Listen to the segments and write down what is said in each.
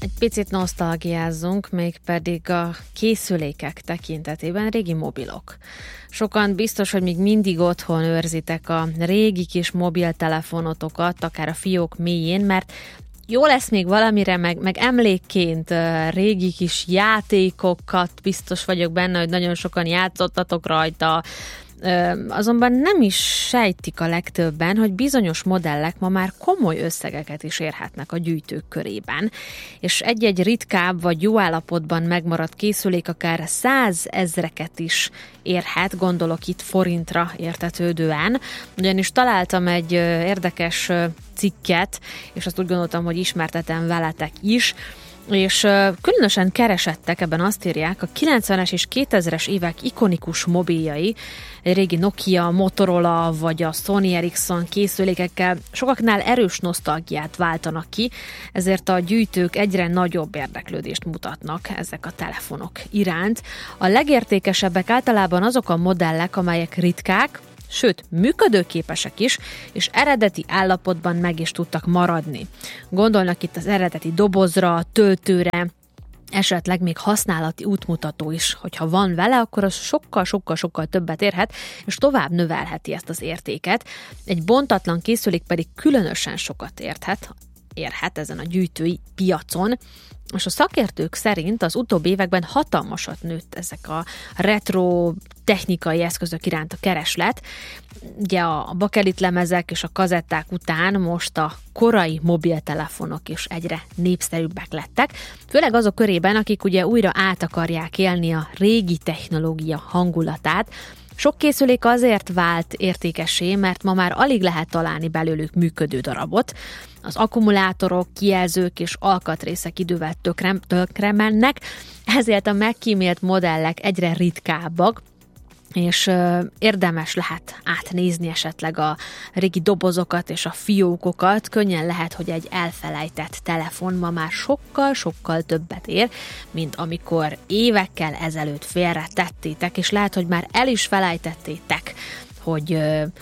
Egy picit nosztalgiázzunk, mégpedig a készülékek tekintetében, régi mobilok. Sokan biztos, hogy még mindig otthon őrzitek a régi kis mobiltelefonotokat, akár a fiók mélyén, mert jó lesz még valamire, meg emlékként régi kis játékokat, biztos vagyok benne, hogy nagyon sokan játszottatok rajta, azonban nem is sejtik a legtöbben, hogy bizonyos modellek ma már komoly összegeket is érhetnek a gyűjtők körében, és egy-egy ritkább vagy jó állapotban megmaradt készülék akár 100 000-eket is érhet, gondolok itt forintra értetődően, ugyanis találtam egy érdekes cikket, és azt úgy gondoltam, hogy ismertetem veletek is, és különösen keresettek, ebben azt írják, a 90-es és 2000-es évek ikonikus mobiljai, egy régi Nokia, Motorola vagy a Sony Ericsson készülékekkel sokaknál erős nosztalgiát váltanak ki, ezért a gyűjtők egyre nagyobb érdeklődést mutatnak ezek a telefonok iránt. A legértékesebbek általában azok a modellek, amelyek ritkák, sőt, működőképesek is, és eredeti állapotban meg is tudtak maradni. Gondolnak itt az eredeti dobozra, töltőre, esetleg még használati útmutató is. Hogyha van vele, akkor az sokkal többet érhet, és tovább növelheti ezt az értéket. Egy bontatlan készülék pedig különösen sokat érhet ezen a gyűjtői piacon, és a szakértők szerint az utóbbi években hatalmasat nőtt ezek a retro technikai eszközök iránt a kereslet. Ugye a bakelitlemezek és a kazetták után most a korai mobiltelefonok is egyre népszerűbbek lettek, főleg azok körében, akik ugye újra át akarják élni a régi technológia hangulatát. Sok készülék azért vált értékessé, mert ma már alig lehet találni belőlük működő darabot. Az akkumulátorok, kijelzők és alkatrészek idővel tönkre mennek, ezért a megkímélt modellek egyre ritkábbak, és érdemes lehet átnézni esetleg a régi dobozokat és a fiókokat. Könnyen lehet, hogy egy elfelejtett telefon ma már sokkal többet ér, mint amikor évekkel ezelőtt félre tettétek, és lehet, hogy már el is felejtettétek, hogy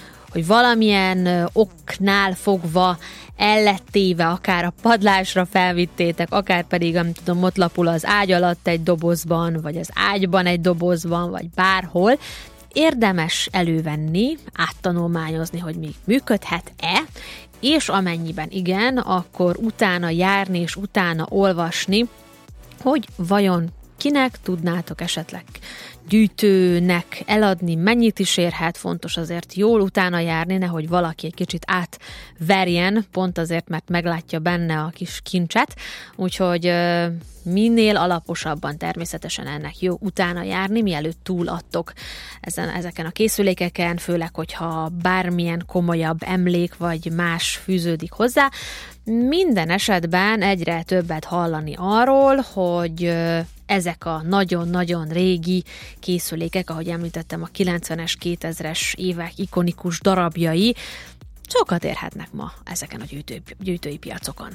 valamilyen oknál fogva el lett téve, akár a padlásra felvittétek, akár pedig, nem tudom, ott lapul az ágy alatt egy dobozban, vagy az ágyban egy dobozban, vagy bárhol. Érdemes elővenni, áttanulmányozni, hogy még működhet-e, és amennyiben igen, akkor utána járni és utána olvasni, hogy vajon kinek tudnátok esetleg gyűjtőnek eladni, mennyit is érhet, fontos azért jól utána járni, nehogy valaki egy kicsit átverjen, pont azért, mert meglátja benne a kis kincset, úgyhogy minél alaposabban természetesen ennek jó utána járni, mielőtt túladtok ezeken a készülékeken, főleg, hogyha bármilyen komolyabb emlék vagy más fűződik hozzá. Minden esetben egyre többet hallani arról, hogy ezek a nagyon-nagyon régi készülékek, ahogy említettem, a 90-es, 2000-es évek ikonikus darabjai sokat érhetnek ma ezeken a gyűjtői piacokon.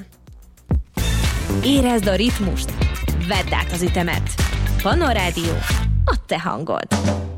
Érezd a ritmust, vedd át az ütemet. Pannon Rádió, a te hangod.